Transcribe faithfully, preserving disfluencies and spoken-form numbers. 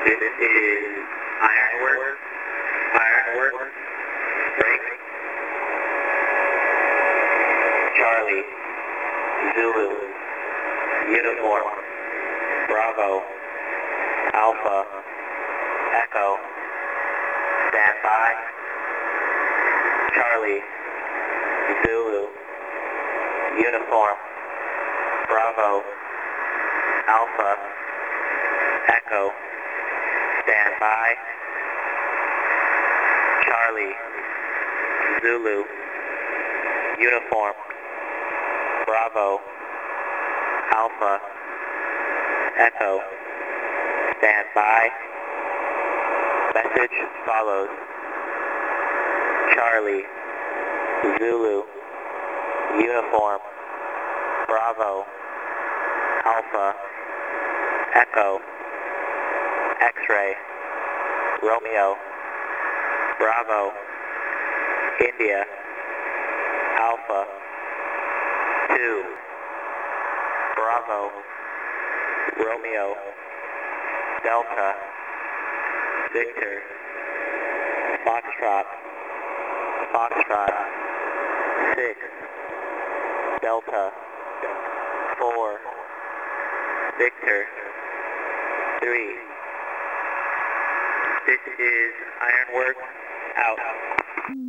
This is Ironwork. Ironwork. Break. Charlie. Zulu. Uniform. Bravo. Alpha. Echo. Stand by. Charlie. Zulu. Uniform. Bravo. Alpha. Echo. Stand by. Charlie. Zulu. Uniform. Bravo. Alpha. Echo. Stand by. Message follows. Charlie. Zulu. Uniform. Bravo. Alpha. Echo. X-ray. Romeo. Bravo. India. Alpha. two. Bravo. Romeo. Delta. Victor. Foxtrot. Foxtrot. six. Delta. four. Victor. three. This is Ironwork out.